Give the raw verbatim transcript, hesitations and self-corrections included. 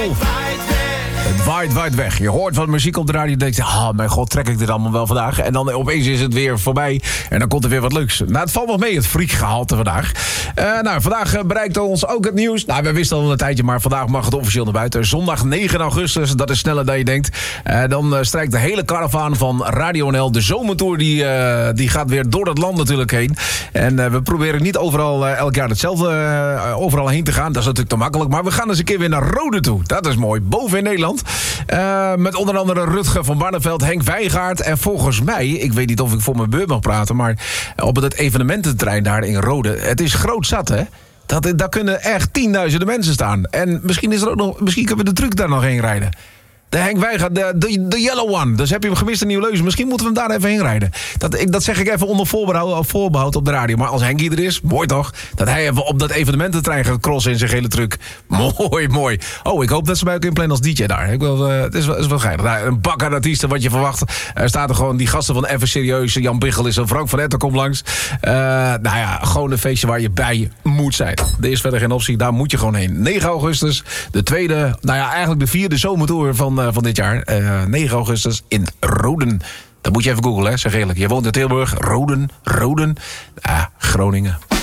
Het waait, waait weg. Je hoort wat muziek op de radio en denkt... ah, mijn god, trek ik dit allemaal wel vandaag? En dan opeens is het weer voorbij en dan komt er weer wat leuks. Nou, het valt nog mee, het freakgehalte vandaag. Uh, nou, vandaag bereikt ons ook het nieuws. Nou, we wisten al een tijdje, maar vandaag mag het officieel naar buiten. Zondag negen augustus, dat is sneller dan je denkt. Uh, dan uh, strijkt de hele karavaan van Radio N L. De zomertour die, uh, die gaat weer door het land natuurlijk heen. En uh, we proberen niet overal uh, elk jaar hetzelfde uh, overal heen te gaan. Dat is natuurlijk te makkelijk. Maar we gaan eens een keer weer naar Rode toe. Dat is mooi. Boven in Nederland. Uh, met onder andere Rutger van Barneveld, Henk Wijngaard. En volgens mij, ik weet niet of ik voor mijn beurt mag praten... maar op het evenemententerrein daar in Rode... het is groot zat, hè? Dat, daar kunnen echt tienduizenden mensen staan. En misschien, is er ook nog, misschien kunnen we de truck daar nog heen rijden. De Henk Wijngaard, de, de, de Yellow One. Dus heb je hem gemist in Nieuw-Leuzen. Misschien moeten we hem daar even heen rijden. Dat, ik, dat zeg ik even onder voorbehoud, voorbehoud op de radio. Maar als Henkie er is, mooi toch? Dat hij even op dat evenemententrein gaat crossen in zijn gele truck. Mooi, mooi. Oh, ik hoop dat ze mij ook inplannen als D J daar. Ik wil, uh, het is wel, is wel geinig. Nou, een bak aan artiesten wat je verwacht. Er staat er gewoon die gasten van Even Serieus. Jan Biggel is en Frank van Etten komt langs. Uh, nou ja, gewoon een feestje waar je bij moet zijn. Er is verder geen optie. Daar moet je gewoon heen. negen augustus. De tweede, nou ja, eigenlijk de vierde zomertour van... van dit jaar, uh, negen augustus in Roden. Dat moet je even googlen, hè, zeg eerlijk. Je woont in Tilburg, Roden, Roden, ah, Groningen.